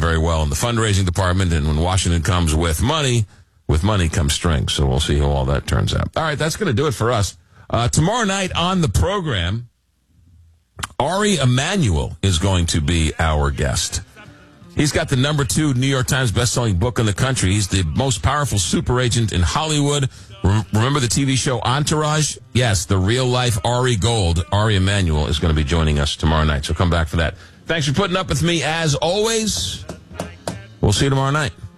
very well in the fundraising department. And when Washington comes with money comes strings. So we'll see how all that turns out. All right, that's going to do it for us. Tomorrow night on the program, Ari Emanuel is going to be our guest. He's got the #2 New York Times bestselling book in the country. He's the most powerful super agent in Hollywood. Remember the TV show Entourage? Yes, the real-life Ari Gold. Ari Emanuel is going to be joining us tomorrow night, so come back for that. Thanks for putting up with me, as always. We'll see you tomorrow night.